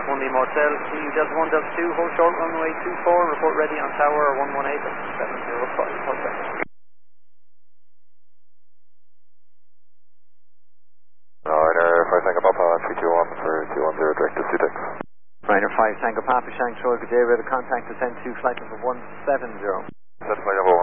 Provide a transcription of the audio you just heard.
Park 1D Motel, EU Delta 1 Delta 2, hold short runway 24, report ready on tower 118 705, Hotel. Ryder 5 Tango Papa 321 for 210 direct to CDEX. Ryder 5 Tango Papa, Shang Troy, good day, ready to contact descend to flight number 170. Set flight number